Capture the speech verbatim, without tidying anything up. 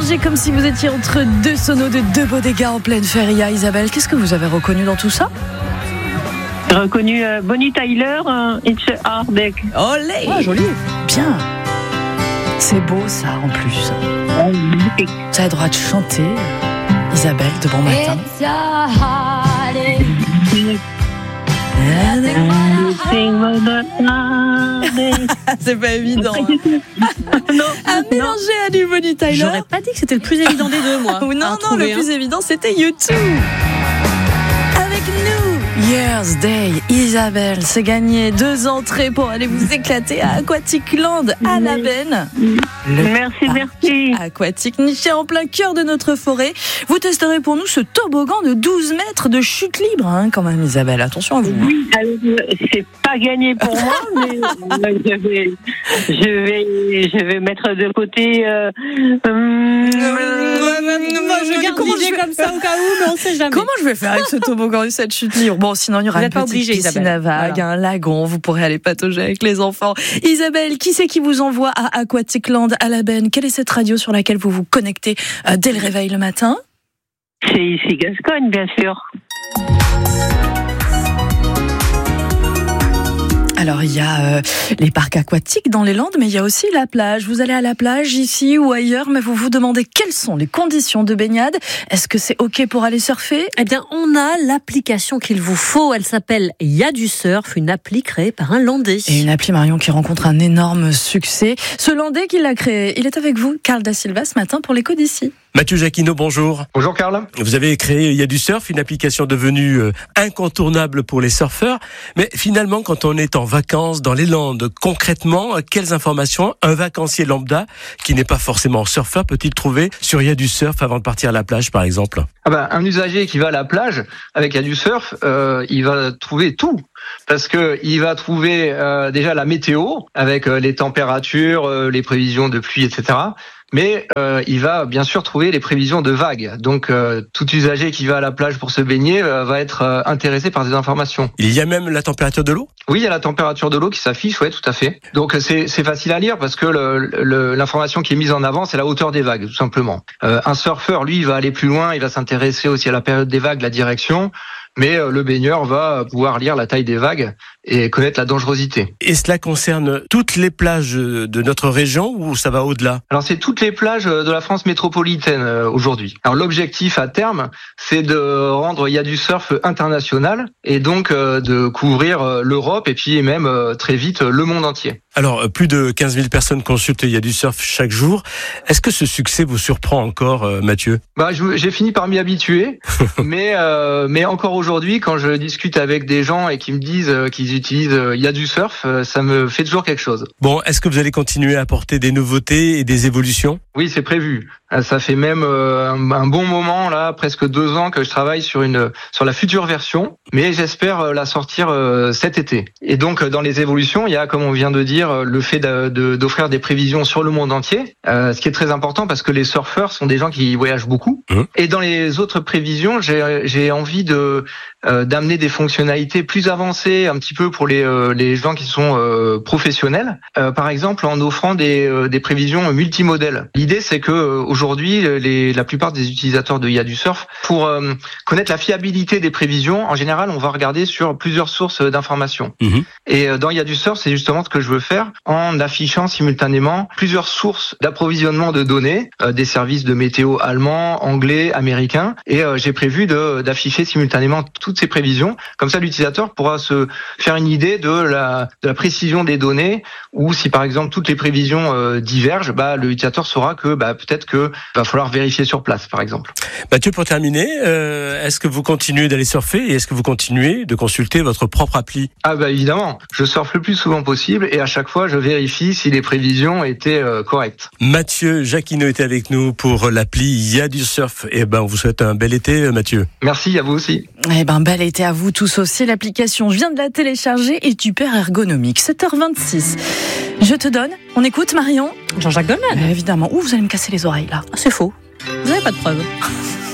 téléchargé comme si vous étiez entre deux sonos de deux bodegas en pleine feria. Isabelle, qu'est-ce que vous avez reconnu dans tout ça? J'ai reconnu euh, Bonnie Tyler, euh, It's a Hard Day. Olé, Ah, joli. bien. C'est beau ça en plus. Ça a le droit de chanter. Isabelle, de bon matin. C'est pas évident. Non, À mélanger à du Bonnie Tyler. J'aurais pas dit que c'était le plus évident des deux, moi. Ou non, à non, trouver, le hein. plus évident, c'était U deux. Avec New Year's Day, Isabelle, c'est gagné deux entrées pour aller vous éclater à Aquatic Land, à La Benne. Le merci, merci. Aquatique, niché en plein cœur de notre forêt. Vous testerez pour nous ce toboggan de douze mètres de chute libre, hein, quand même, Isabelle. Attention à vous. Oui, alors, c'est pas gagné pour moi, mais euh, je vais, je vais, je vais mettre de côté. Euh, hum, Moi, je garde Comment l'idée je vais- comme ça au cas où, mais on sait jamais. Comment je vais faire avec ce toboggan et cette chute libre? Bon, sinon il y aura Vous une n'êtes pas petite obligée, piscine Isabelle. à vagues, Voilà. un lagon, vous pourrez aller patauger avec les enfants. Isabelle, qui c'est qui vous envoie à Aquatic Land, à La Benne? Quelle est cette radio sur laquelle vous vous connectez euh, dès le réveil le matin? c'est ici Gascogne, bien sûr. Alors il y a euh, les parcs aquatiques dans les Landes, mais il y a aussi la plage. Vous allez à la plage ici ou ailleurs, mais vous vous demandez quelles sont les conditions de baignade. Est-ce que c'est ok pour aller surfer? Eh bien, on a l'application qu'il vous faut. Elle s'appelle Y'a du surf, une appli créée par un Landais. Et une appli Marion qui rencontre un énorme succès. Ce Landais qui l'a créé, il est avec vous, Carl Da Silva, ce matin pour l'écho d'ici. Mathieu Jacquinot, bonjour. Bonjour Karl. Vous avez créé Il y a du surf, une application devenue euh, incontournable pour les surfeurs. Mais finalement, quand on est en vacances dans les Landes, concrètement, euh, quelles informations un vacancier lambda, qui n'est pas forcément surfeur, peut-il trouver sur Il y a du surf avant de partir à la plage, par exemple? Ah ben, un usager qui va à la plage avec il y a du surf, euh, il va trouver tout. Parce que il va trouver euh, déjà la météo avec euh, les températures, euh, les prévisions de pluie, et cetera. Mais euh, il va bien sûr trouver les prévisions de vagues. Donc euh, tout usager qui va à la plage pour se baigner euh, va être euh, intéressé par des informations. Il y a même la température de l'eau? Oui, il y a la température de l'eau qui s'affiche, ouais, tout à fait. Donc c'est c'est facile à lire parce que le, le, l'information qui est mise en avant, c'est la hauteur des vagues, tout simplement. Euh, un surfeur, lui, il va aller plus loin, il va s'intéresser aussi à la période des vagues, la direction. Mais euh, le baigneur va pouvoir lire la taille des vagues et connaître la dangerosité. Et cela concerne toutes les plages de notre région ou ça va au-delà? Alors c'est toutes les plages de la France métropolitaine euh, aujourd'hui. Alors l'objectif à terme, c'est de rendre Il y a du surf international et donc euh, de couvrir euh, l'Europe et puis même euh, très vite le monde entier. Alors, euh, plus de quinze mille personnes consultent Il y a du surf chaque jour. Est-ce que ce succès vous surprend encore, euh, Mathieu? Bah je- j'ai fini par m'y habituer, mais euh, mais encore aujourd'hui, quand je discute avec des gens et qui me disent euh, qu'ils utilisent euh, Il y a du surf, euh, ça me fait toujours quelque chose. Bon, est-ce que vous allez continuer à apporter des nouveautés et des évolutions? Oui, c'est prévu. Euh, Ça fait même euh, un, un bon moment là, presque deux ans que je travaille sur une sur la future version, mais j'espère euh, la sortir euh, cet été. Et donc euh, dans les évolutions, il y a, comme on vient de dire, euh, le fait de, de, d'offrir des prévisions sur le monde entier, euh, ce qui est très important parce que les surfeurs sont des gens qui voyagent beaucoup. Mmh. Et dans les autres prévisions, j'ai j'ai envie de euh, d'amener des fonctionnalités plus avancées, un petit peu pour les euh, les gens qui sont euh, professionnels. Euh, par exemple, en offrant des euh, des prévisions multimodèles. L'idée, c'est que euh, aujourd'hui, les, la plupart des utilisateurs de Il y a du surf, pour euh, connaître la fiabilité des prévisions, en général, on va regarder sur plusieurs sources d'informations. Mmh. Et euh, dans Il y a du surf, c'est justement ce que je veux faire en affichant simultanément plusieurs sources d'approvisionnement de données, euh, des services de météo allemands, anglais, américains. Et euh, j'ai prévu de, d'afficher simultanément toutes ces prévisions. Comme ça, l'utilisateur pourra se faire une idée de la, de la précision des données, ou si par exemple toutes les prévisions euh, divergent, bah, l'utilisateur saura que bah, peut-être que va falloir vérifier sur place, par exemple. Mathieu, pour terminer, euh, est-ce que vous continuez d'aller surfer et est-ce que vous continuez de consulter votre propre appli? Ah bah évidemment, je surfe le plus souvent possible et à chaque fois je vérifie si les prévisions étaient euh, correctes. Mathieu Jacquinot était avec nous pour l'appli Il y a du surf. Et ben, on vous souhaite un bel été, Mathieu. Merci à vous aussi. Eh ben, bel été à vous tous aussi. L'application, je viens de la télécharger, est hyper ergonomique. sept heures vingt-six. Je te donne, on écoute Marion? Jean-Jacques Goldman. Euh, évidemment. Ouh, vous allez me casser les oreilles là. C'est faux. Vous n'avez pas de preuves.